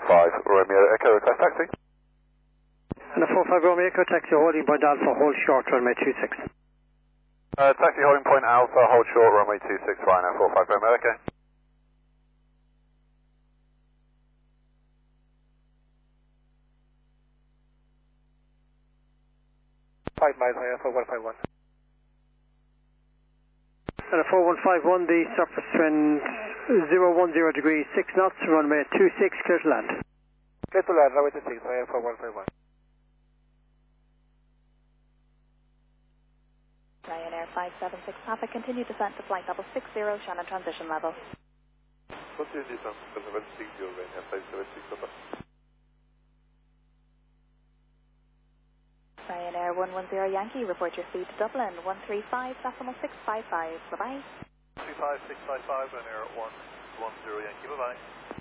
Romeo Echo, request taxi. And a 45 Romeo Echo taxi holding point Alpha, hold short, runway 26. Taxi holding point Alpha, hold short, runway 26, Rhino 45 Romeo Echo. 5 miles higher for 151. And a 4151, the surface wind 010 degrees, 6 knots, runway 26, clear to land. Clear to land, runway 26, higher for 151. Ryanair 576 Papa, continue descent to flight level 60, Shannon transition level. Continue descent to level 60, Ryanair 576 Papa. Ryanair 110 Yankee, report your speed to Dublin, 135, decimal 655, bye-bye. 35655, Ryanair 110 Yankee, bye-bye.